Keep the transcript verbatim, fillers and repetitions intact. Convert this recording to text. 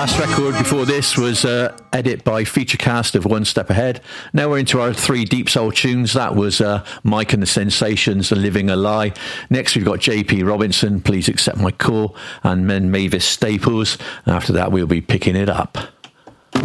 last record before this was uh, edit by Featurecast of One Step Ahead. Now we're into our three Deep Soul tunes. That was uh, Mike and the Sensations and Living a Lie. Next we've got J P Robinson, Please Accept My Call, and then Mavis Staples. And after that we'll be picking it up.